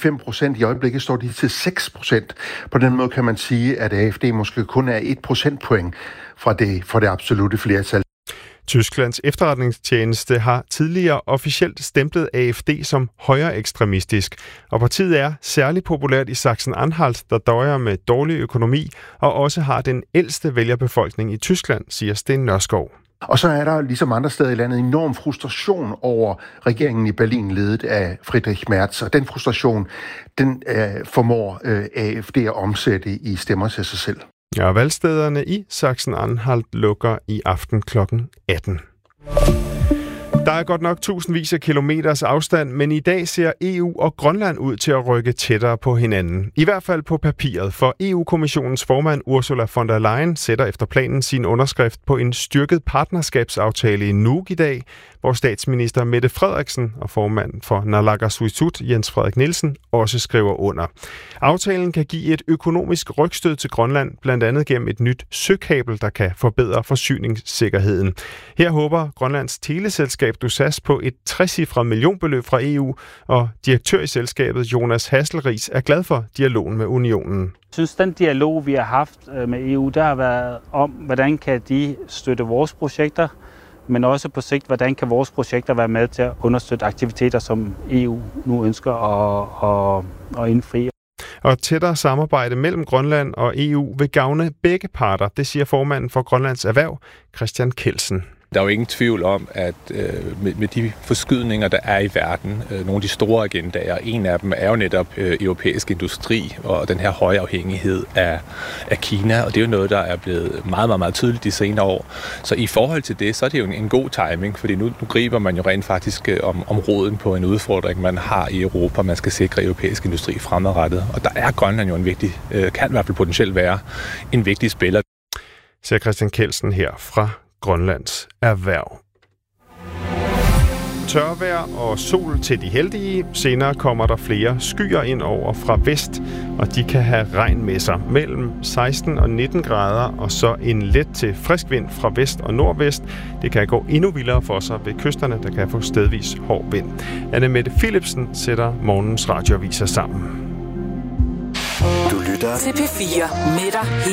5%. I øjeblikket står de til 6%. På den måde kan man sige, at AfD måske kun er 1 procentpoint fra det absolutte flertal. Tysklands efterretningstjeneste har tidligere officielt stemplet AfD som højreekstremistisk, og partiet er særligt populært i Sachsen-Anhalt, der døjer med dårlig økonomi og også har den ældste vælgerbefolkning i Tyskland, siger Sten Nørskov. Og så er der, ligesom andre steder i landet, enorm frustration over regeringen i Berlin, ledet af Friedrich Merz. Og den frustration, den formår AfD at omsætte i stemmer til sig selv. Ja, valgstederne i Sachsen-Anhalt lukker i aften kl. 18. Der er godt nok tusindvis af kilometers afstand, men i dag ser EU og Grønland ud til at rykke tættere på hinanden. I hvert fald på papiret, for EU-kommissionens formand Ursula von der Leyen sætter efter planen sin underskrift på en styrket partnerskabsaftale i Nuuk i dag, hvor statsminister Mette Frederiksen og formand for Naalakkersuisut Jens Frederik Nielsen også skriver under. Aftalen kan give et økonomisk rygstød til Grønland, blandt andet gennem et nyt søkabel, der kan forbedre forsyningssikkerheden. Her håber Grønlands teleselskab DOSAS på et 3-cifret millionbeløb fra EU, og direktør i selskabet Jonas Hasselriis er glad for dialogen med unionen. Jeg synes, den dialog, vi har haft med EU, der har været om, hvordan kan de støtte vores projekter, men også på sigt, hvordan kan vores projekter være med til at understøtte aktiviteter, som EU nu ønsker at indfri. Og tættere samarbejde mellem Grønland og EU vil gavne begge parter, det siger formanden for Grønlands Erhverv, Christian Kelsen. Der er jo ingen tvivl om, at med de forskydninger, der er i verden, nogle af de store agendaer, en af dem er jo netop europæisk industri og den her høje afhængighed af Kina, og det er jo noget, der er blevet meget, meget, meget tydeligt de senere år. Så i forhold til det, så er det jo en god timing, fordi nu griber man jo rent faktisk om roden på en udfordring, man har i Europa. Man skal sikre europæisk industri fremadrettet, og der er Grønland jo en vigtig, kan i hvert fald potentielt være en vigtig spiller. Siger Christian Kelsen her fra Grønlands Erhverv. Tørvejr og sol til de heldige. Senere kommer der flere skyer ind over fra vest, og de kan have regn med sig. Mellem 16 og 19 grader, og så en let til frisk vind fra vest og nordvest. Det kan gå endnu vildere for sig ved kysterne, der kan få stedvis hård vind. Anne Mette Philipsen sætter morgens radioaviser sammen. Du lytter til P4 med dig.